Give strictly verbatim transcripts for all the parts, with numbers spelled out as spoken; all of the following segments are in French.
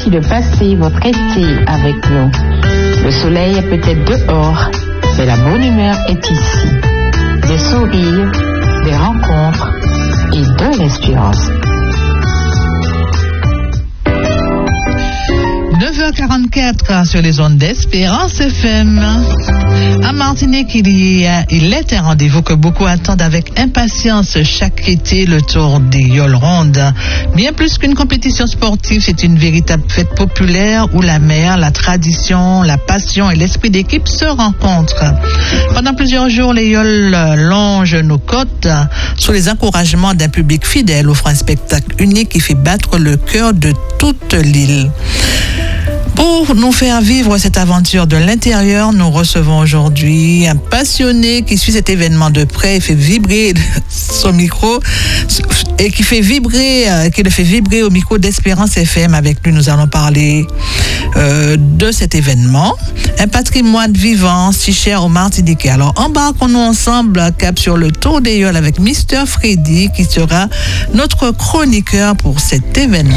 Merci de passer votre été avec nous. Le soleil est peut-être dehors, mais la bonne humeur est ici. Des sourires, des rencontres et de l'espérance. neuf heures quarante-quatre sur les ondes d'Espérance F M. À Martinique, il, y a, il est un rendez-vous que beaucoup attendent avec impatience chaque été, le Tour des Yoles Rondes. Bien plus qu'une compétition sportive, c'est une véritable fête populaire où la mer, la tradition, la passion et l'esprit d'équipe se rencontrent. Pendant plusieurs jours, les Yoles longent nos côtes sous les encouragements d'un public fidèle, offrant un spectacle unique qui fait battre le cœur de toute l'île. Pour nous faire vivre cette aventure de l'intérieur, nous recevons aujourd'hui un passionné qui suit cet événement de près et fait vibrer son micro et qui fait vibrer, qui le fait vibrer au micro d'Espérance F M. Avec lui, nous allons parler euh, de cet événement, un patrimoine vivant si cher aux Martiniquais. Alors, embarquons-nous ensemble, cap sur le Tour des Yoles avec Mister Freddy, qui sera notre chroniqueur pour cet événement.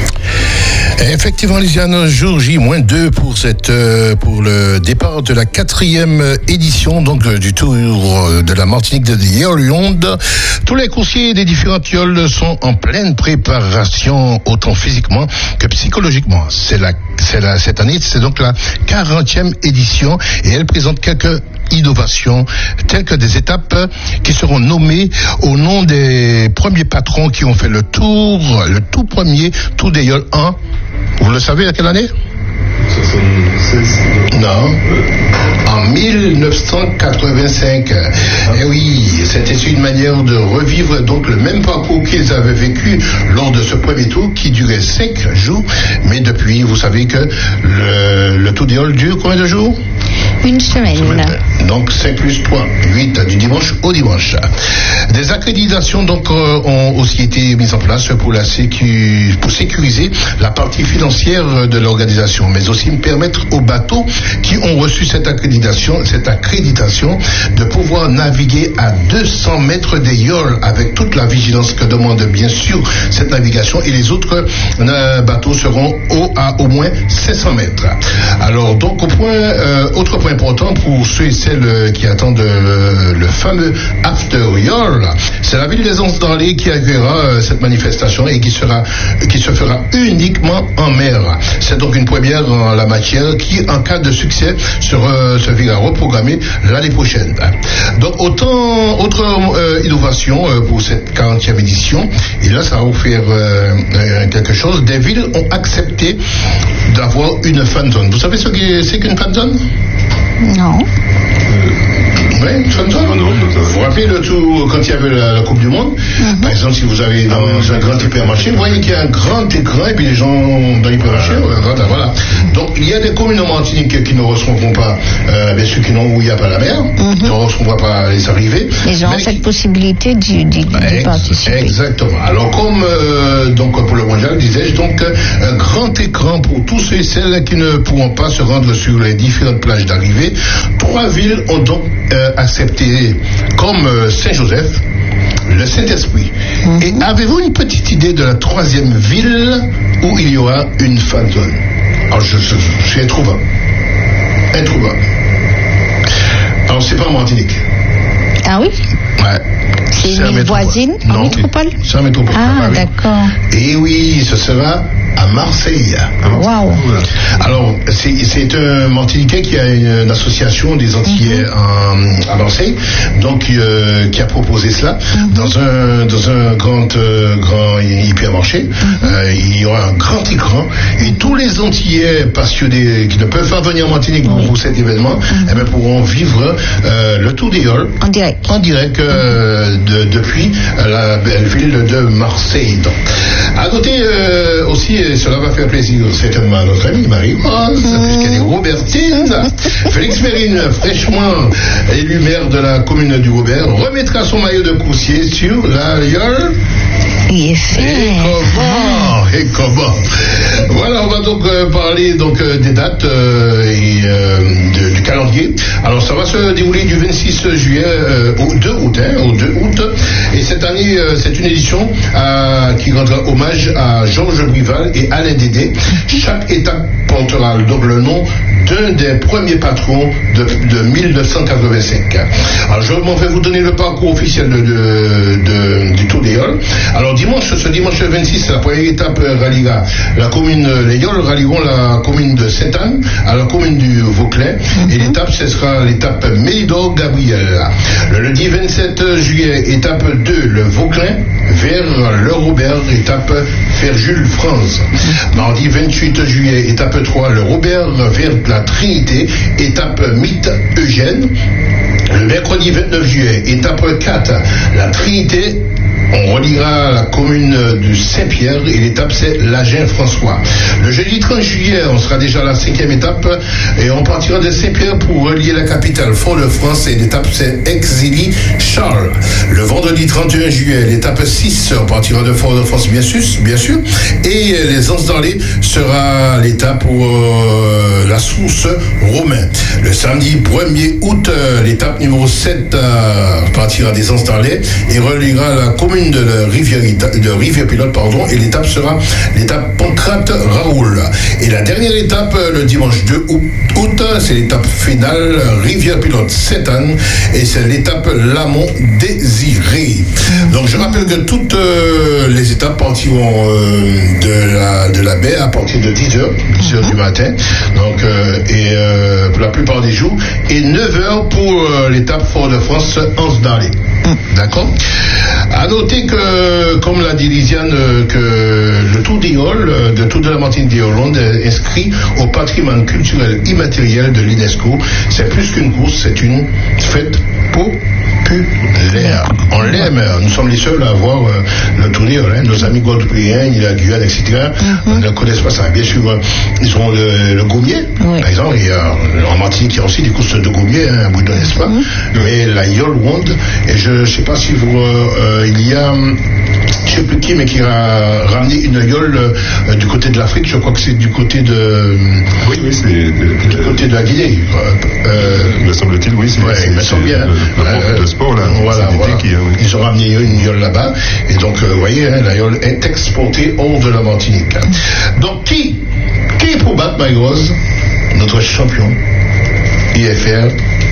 Effectivement, Lisiane, jour J moins deux pour cette euh, pour le départ de la quatrième édition donc euh, du Tour de la Martinique de Yoles Rondes. Tous les coursiers des différentes yoles sont en pleine préparation, autant physiquement que psychologiquement. C'est la c'est la cette année, c'est donc la quarantième édition et elle présente quelques innovations telles que des étapes qui seront nommées au nom des premiers patrons qui ont fait le tour, le tout premier Tour des Yoles un. Vous le savez à quelle année? soixante-seize. Non. En mille neuf cent quatre-vingt-cinq. Ah. Et oui, c'était une manière de revivre donc le même parcours qu'ils avaient vécu lors de ce premier tour qui durait cinq jours. Mais depuis, vous savez que le, le Tour des Yoles dure combien de jours? Une semaine. Donc cinq plus trois, huit du dimanche au dimanche. Des accréditations donc euh, ont aussi été mises en place pour, la sécu... pour sécuriser la partie financière de l'organisation, mais aussi permettre aux bateaux qui ont reçu cette accréditation, cette accréditation de pouvoir naviguer à deux cents mètres des yoles avec toute la vigilance que demande bien sûr cette navigation, et les autres euh, bateaux seront au, à au moins cinq cents mètres. Alors donc au point, euh, autre point important pour ceux et celles qui attendent euh, le fameux After Yole, c'est la ville des Anses-d'Arlé qui accueillera euh, cette manifestation et qui sera qui se fera uniquement en mer. C'est donc une première en la matière qui, en cas de succès, sera, se verra reprogrammée l'année prochaine. Donc autant autre euh, innovation euh, pour cette quarantième édition, et là ça va vous faire euh, euh, quelque chose. Des villes ont accepté d'avoir une fan zone. Vous savez ce que c'est qu'une fan zone? Non. Oui, une fan zone. Non, non, vous vous rappelez le tout quand il y avait la, la Coupe du Monde? Mm-hmm. Par exemple, si vous avez dans un grand hypermarché, vous voyez qu'il y a un grand écran et puis les gens dans l'hypermarché, voilà, voilà. Donc il y a des communes en Martinique qui ne recevront pas, euh, bien sûr, qui n'ont où il n'y a pas la mer, mm-hmm. ne recevront pas les arrivées. Les gens ont cette qui... possibilité d'y, d'y, d'y ex- participer. Exactement. Alors comme euh, donc pour le mondial, disais-je, donc un grand écran pour tous ceux et celles qui ne pourront pas se rendre sur les différentes plages d'arrivée. Trois villes ont donc euh, accepté, comme euh, Saint-Joseph, le Saint-Esprit. Mm-hmm. Et avez-vous une petite idée de la troisième ville où il y aura une fan zone? Alors je, je, je suis introuvable. Introuvable. Alors c'est pas en Martinique. Ah oui? Ouais. C'est, c'est une ville voisine en non, métropole? C'est en métropole. Ah, d'accord. Et oui, ce sera à Marseille. Waouh. Alors, c'est, c'est un Martiniquais qui a une, une association des Antillais mm-hmm. à, à Marseille, donc euh, qui a proposé cela mm-hmm. dans un dans un grand euh, grand hypermarché. Mm-hmm. Euh, il y aura un grand écran et tous les Antillais passionnés qui ne peuvent pas venir en Martinique oui. pour cet événement, mm-hmm. eh bien, pourront vivre euh, le Tour des Yoles en direct. En direct euh, de, depuis la belle ville de Marseille. Donc, à noter euh, aussi, et cela va faire plaisir certainement à notre amie Marie-Rose, mmh. puisqu'elle est Robertine. Félix Mérine, fraîchement élu maire de la commune du Robert, remettra son maillot de coursier sur la Yole. Et comment Et comment Voilà, on va donc euh, parler donc euh, des dates euh, et euh, de, du calendrier. Alors ça va se dérouler du vingt-six juillet euh, au deux août, hein, au deux août. Et cette année, euh, c'est une édition euh, qui rendra hommage à Georges Brival et Alain Dédé. Chaque étape portera donc le nom d'un des premiers patrons de, de mille neuf cent quatre-vingt-cinq. Alors je m'en vais vous donner le parcours officiel de, de, de, du Tour des Yoles. Alors dimanche, ce dimanche vingt-six, la première étape ralliera la commune, les Yoles rallieront la commune de Sainte-Anne à la commune du Vauclin. Et l'étape, ce sera l'étape Mélidor-Gabriel. Le lundi vingt-sept juillet, étape deux, le Vauclin vers le Robert, étape Ferjul-France. Mardi vingt-huit juillet, étape trois, le Robert vers la Trinité, étape Mythe-Eugène. Le mercredi vingt-neuf juillet, étape quatre, la Trinité. On reliera la commune de Saint-Pierre et l'étape c'est l'Agen-François. Le jeudi trente juillet, on sera déjà à la cinquième étape et on partira de Saint-Pierre pour relier la capitale Fort-de-France et l'étape c'est Exilly-Charles. Le vendredi trente et un juillet, l'étape six, on partira de Fort-de-France bien sûr, bien sûr. Et les Anses-d'Arlé sera l'étape pour euh, la source Romain. Le samedi premier août, l'étape numéro sept euh, partira des Anses-d'Arlé et reliera la commune de la rivière, de rivière Pilote, pardon, et l'étape sera l'étape Pancrate Raoul. Et la dernière étape, le dimanche deux août, c'est l'étape finale Rivière Pilote Sainte-Anne et c'est l'étape Lamont Désiré. Donc je rappelle que toutes euh, les étapes partiront euh, de, la, de la baie à partir de dix heures, dix heures du matin, donc, euh, et euh, pour la plupart des jours, et neuf heures pour euh, l'étape Fort-de-France Anses-d'Arlé. D'accord. À noter que, comme l'a dit Lisiane, que le Tour des Yoles, le Tour de la Martinique des Yoles, est inscrit au patrimoine culturel immatériel de l'UNESCO. C'est plus qu'une course, c'est une fête populaire. On l'aime, nous sommes les seuls à avoir euh, le Tour des Yoles. Hein. Nos amis guadeloupéens, la Guyane, et cetera, mm-hmm. ne connaissent pas ça. Bien sûr, ils ont le, le gommier, oui. Par exemple. Il y a, en Martinique, il y a aussi des courses de gommier, hein, à Boudon, n'est-ce pas? Mm-hmm. Mais la Yole Wand, et je ne sais pas si vous... Euh, il y a... Je ne sais plus qui, mais qui a ramené une yole euh, du côté de l'Afrique. Je crois que c'est du côté de. Oui, oui, c'est. Du euh, côté de la Guinée. Euh, me semble-t-il, oui, c'est. Ouais, il me semble bien. Le, le, euh, le sport, là. Voilà, voilà. Qui, oui. Ils ont ramené une yole là-bas. Et donc, vous euh, voyez, hein, la yole est exportée hors de la Martinique. Donc, qui Qui pour battre Mike Rose, notre champion, I F R,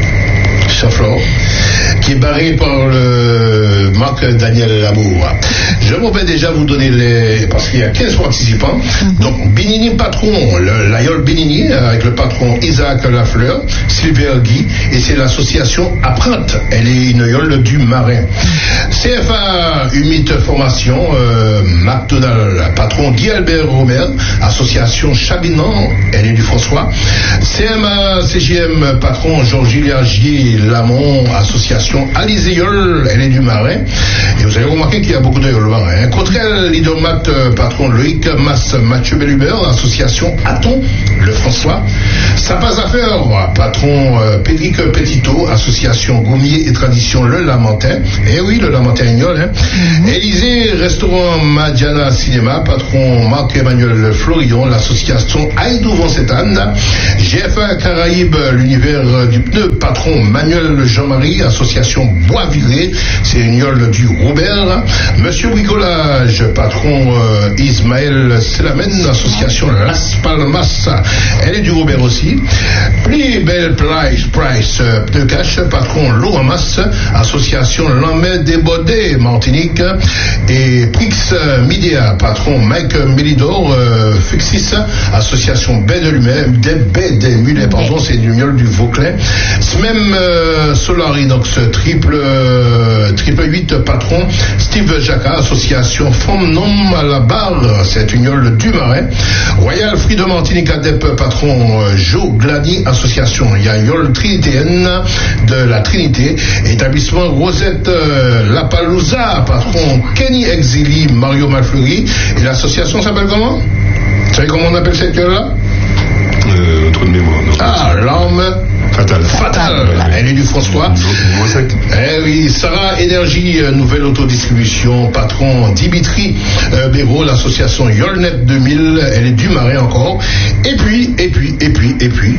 Chaflor, qui est barré par le Marc Daniel Lamour. Je vais déjà vous donner les... parce qu'il y a quinze participants. Mm-hmm. Donc, Bénini patron, le, la Yole Bénini, avec le patron Isaac Lafleur, Sylvain Guy, et c'est l'association Apprente. Elle est une Yole du Marin. C F A Humide Formation, euh, McDonald, patron Guy Albert Romer, association Chabinan, elle est du François. C M A C J M, patron Georges-Gier Lamont, association Alizé Yole, elle est du Marin. Et vous avez remarqué qu'il y a beaucoup de Yole Marin. Cotrel, leader mat, patron Loïc Mass, Mathieu Bellubert, association Aton, le François. Sapaz Affaires, patron euh, Pédric Petito, association Gommier et Tradition Le Lamentin. Et oui, le Lamentin Ignol. Hein. Mm-hmm. Élysée, restaurant Madiana Cinéma, patron Marc-Emmanuel Florion, l'association Aïdou Vancetan. G F A Caraïbes, l'univers du pneu, patron Manuel Jean-Marie, association Bois-Viré, c'est une Yole du Robert. Monsieur Bricolage, patron euh, Ismaël Selamen, association Las Palmas, elle est du Robert aussi. Plus belle price, price euh, pneu cash, patron Laurent Mass, association Lamé des Baudets, Martinique. Et Prix euh, Midea, patron Mike Melidor, euh, Fixis, association Baie de Lumet, des Baie des Mulets, pardon, c'est du Yole du Vauclin. Même euh, Solari, donc ce triple euh, triple huit patron Steve Jacquat, association Femme Nom à la barre, c'est une Yole du Marais. Royal Fruit de Martinique Adep, patron euh, Joe Glady, association Yole Trinitéenne de la Trinité. Établissement Rosette euh, La Palouza, patron Kenny Exili Mario Malfleury. Et l'association s'appelle comment? Vous savez comment on appelle cette Yole là? Euh, trou de mémoire, non. Ah, l'arme Fatale. fatale. Elle est du François. Eh oui, Sarah Énergie, nouvelle autodistribution, patron Dimitri euh, Béraud, l'association Yolnet deux mille, elle est du Marais encore. Et puis, et puis, et puis, et puis.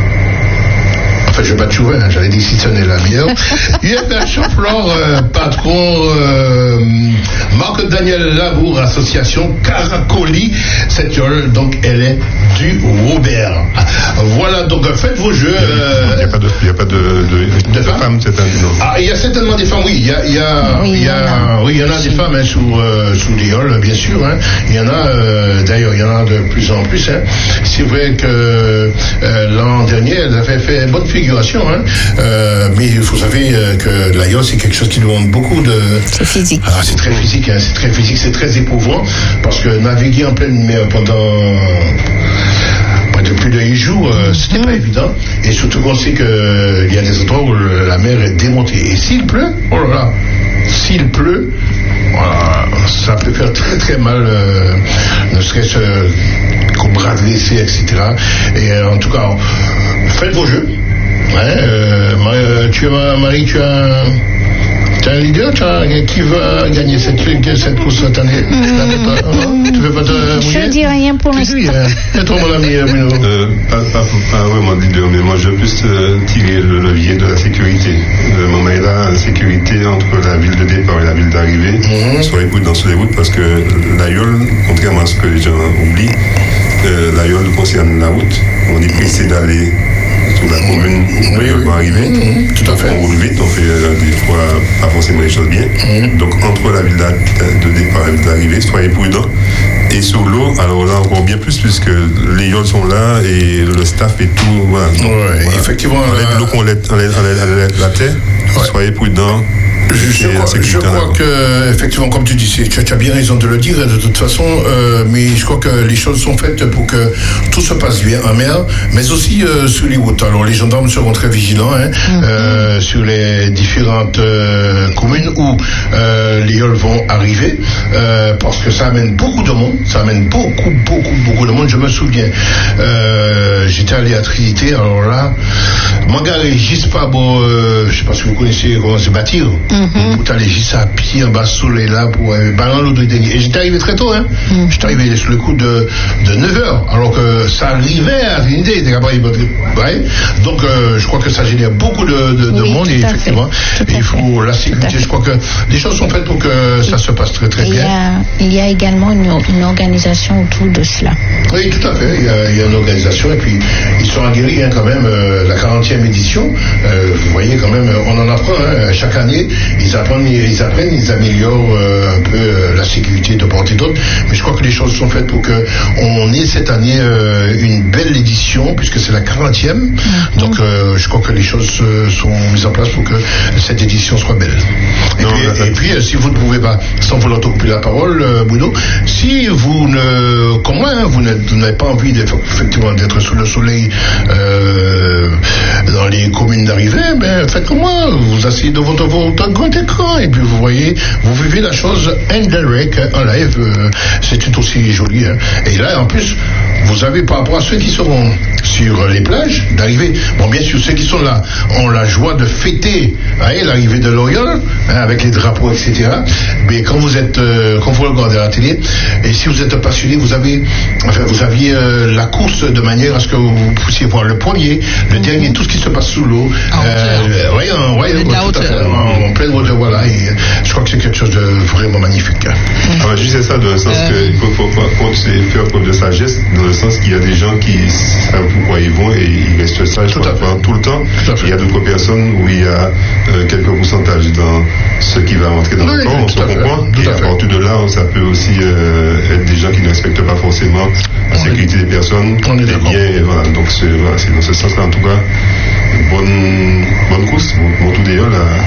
Enfin, je vais pas te chouer, hein, j'allais dire si ce n'est la meilleure. U F R Champlor, euh, patron euh, Marc-Daniel Labour, association Caracoli, cette yole, donc elle est du Robert. Voilà, donc faites vos jeux. Il n'y a pas de, il y a pas de, de, de de femmes, femmes cette année, non. Ah, il y a certainement des femmes, oui. Il y a, il y a, oui, il y a, oui, il y en a des femmes hein, sous, euh, sous les yoles, bien sûr. Hein. Il y en a, euh, d'ailleurs, il y en a de plus en plus. Hein. C'est vrai que euh, l'an dernier, elle avait fait bonne figuration. Hein. Euh, mais vous savez euh, que la yole, c'est quelque chose qui demande beaucoup de. C'est physique. Ah, c'est très physique, hein. C'est très physique, c'est très éprouvant parce que naviguer en pleine mer pendant de plus de huit jours, euh, c'était pas évident. Et surtout qu'on sait qu'il y a des endroits où la mer est démontée. Et s'il pleut, oh là là, s'il pleut, voilà, ça peut faire très très mal, euh, ne serait-ce euh, qu'au bras dressé, et cetera. Et euh, en tout cas, faites vos jeux. Ouais, euh, Marie, tu as, Marie, tu as, tu as un leader, tu as, qui va gagner cette, cette course cette année? Mmh. Pas, hein? Tu veux pas te mouiller? Je dis rien pour l'instant. C'est toi mon ami, Bruno. Euh, pas, pas, pas vraiment leader, mais moi je veux plus euh, tirer le levier de la sécurité. Le moment est là, la sécurité entre la ville de départ et la ville d'arrivée. Mmh. Soyez prudents sur les routes parce que la yole, contrairement à ce que les gens oublient, euh, la yole concerne la route. On est pressé d'aller sur la commune où oui, oui. va arriver. Mmh, tout à fait. On roule vite, on fait euh, des fois pas forcément les choses bien. Mmh. Donc entre la ville de départ et la ville d'arrivée, soyez prudents. Et sur l'eau, alors là encore bien plus, puisque les yoles sont là et le staff et tout. Voilà. Donc, ouais, voilà. Effectivement. Avec l'eau qu'on lève la terre, ouais. Soyez prudents. Je, je crois, je crois que, effectivement, comme tu dis, tu, tu as bien raison de le dire, de toute façon, euh, mais je crois que les choses sont faites pour que tout se passe bien en mer, mais aussi euh, sur les routes. Alors, les gendarmes seront très vigilants hein, mm-hmm. euh, sur les différentes euh, communes où euh, les yoles vont arriver, euh, parce que ça amène beaucoup de monde, ça amène beaucoup, beaucoup, beaucoup de monde. Je me souviens, euh, j'étais allé à Trinité, alors là, Mangaré, Gispa, bon, euh, je ne sais pas si vous connaissez comment se bâtir. Mm-hmm. Vous allez juste à pied en bas soleil là pour euh, balancer l'eau de dernier. Et j'étais arrivé très tôt, hein. Mm-hmm. J'étais arrivé sur le coup de, de neuf heures, alors que ça arrivait à Trinité. Ouais. Donc euh, je crois que ça génère beaucoup de, de, de oui, monde et effectivement, il faut la sécurité. Je crois que les choses sont faites pour que ça se passe très très il bien. Y a, il y a également une, une organisation autour de cela. Oui, tout à fait. Il y a, il y a une organisation et puis ils sont aguerris hein, quand même. Euh, la quarantième édition, euh, vous voyez quand même, on en apprend hein, chaque année. Ils apprennent, ils apprennent, ils améliorent euh, un peu euh, la sécurité de part et d'autre. Mais je crois que les choses sont faites pour que on ait cette année euh, une belle édition, puisque c'est la quarantième. Mm-hmm. Donc euh, je crois que les choses euh, sont mises en place pour que cette édition soit belle. Et non, puis, et puis euh, si vous ne pouvez pas, sans vouloir t'occuper la parole, euh, Bruno, si vous ne, comme moi, hein, vous n'avez pas envie d'être, effectivement d'être sous le soleil euh, dans les communes d'arrivée, ben faites comme moi, vous asseyez devant votre grand écran et puis vous voyez, vous vivez la chose en direct, en live, euh, c'est tout aussi joli. Hein. Et là, en plus, vous avez par rapport à ceux qui seront sur les plages d'arriver, bon bien sûr ceux qui sont là ont la joie de fêter hein, l'arrivée de l'Oriole hein, avec les drapeaux et cetera. Mais quand vous êtes, euh, quand vous regardez à la télé et si vous êtes passionné, vous avez, enfin vous aviez euh, la course de manière à ce que vous puissiez voir le premier, le mm-hmm. dernier, tout ce qui se passe sous l'eau. Euh, oui, en, ouais, ouais, tout à fait, en, en pleine hauteur, voilà. Et je crois que c'est quelque chose de vraiment magnifique. Mm-hmm. Ah bah, juste ça dans le sens euh... qu'il faut, faut, faut, faut faire preuve de sagesse, dans le sens qu'il y a des gens qui savent pourquoi ils vont et ils restent sages tout, tout le temps. Tout il y a d'autres personnes où il y a euh, quelques pourcentages dans ce qui va rentrer dans oui, le corps, on se comprend. Et à partir de là, ça peut aussi euh, être des gens qui ne respectent pas forcément la sécurité des personnes. On est d'accord. Et bien, voilà, donc c'est, voilà, c'est dans ce sens-là, en tout cas, bonne, bonne course, bon, bon tout d'ailleurs, là.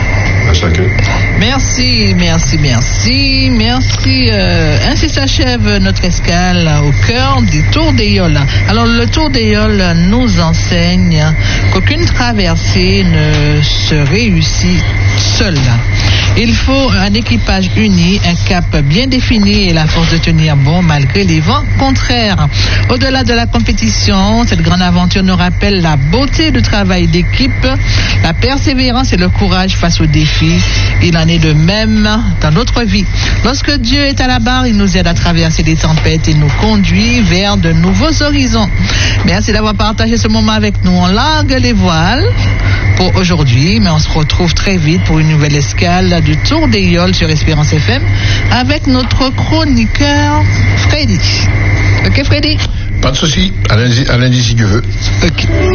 à chacun. Merci, merci, merci, merci. Euh, ainsi s'achève notre escale au cœur du Tour des Yoles. Alors, le Tour des Yoles nous enseigne qu'aucune traversée ne se réussit seule. Il faut un équipage uni, un cap bien défini et la force de tenir bon malgré les vents contraires. Au-delà de la compétition, cette grande aventure nous rappelle la beauté du travail d'équipe, la persévérance et le courage face aux défis. Il en est de même dans notre vie. Lorsque Dieu est à la barre, il nous aide à traverser les tempêtes et nous conduit vers de nouveaux horizons. Merci d'avoir partagé ce moment avec nous. On largue les voiles pour aujourd'hui, mais on se retrouve très vite pour une nouvelle escale du Tour des Yoles sur Espérance F M avec notre chroniqueur Freddy. Ok Freddy? Pas de souci, à lundi, à lundi si Dieu veut. Ok.